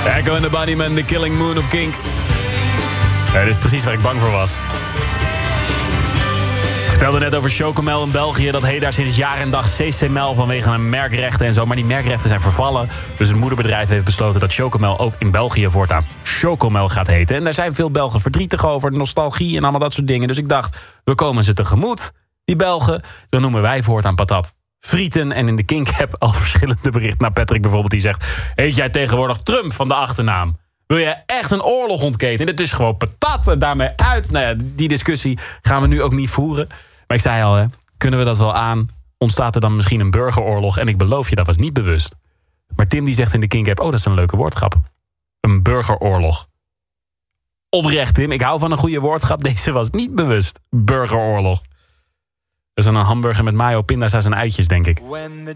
Echo and the Bunnymen, The Killing Moon op Kink. Dit is precies waar ik bang voor was. Ik vertelde net over Chocomel in België. Dat heet daar sinds jaar en dag CCMel vanwege een merkrechten en zo. Maar die merkrechten zijn vervallen. Dus het moederbedrijf heeft besloten dat Chocomel ook in België voortaan Chocomel gaat heten. En daar zijn veel Belgen verdrietig over. Nostalgie en allemaal dat soort dingen. Dus ik dacht, we komen ze tegemoet, die Belgen. Dan noemen wij voortaan patat frieten. En in de Kink-app al verschillende berichten. Nou, Patrick bijvoorbeeld, die zegt: heet jij tegenwoordig Trump van de achternaam? Wil je echt een oorlog ontketen? Dit is gewoon patat en daarmee uit. Nou ja, die discussie gaan we nu ook niet voeren. Maar ik zei al, hè, kunnen we dat wel aan? Ontstaat er dan misschien een burgeroorlog? En ik beloof je, dat was niet bewust. Maar Tim die zegt in de Kink-app: oh, dat is een leuke woordgrap. Een burgeroorlog. Oprecht, Tim, ik hou van een goede woordgrap. Deze was niet bewust. Burgeroorlog. Dat is dan een hamburger met mayo, pindasaus en uitjes, denk ik.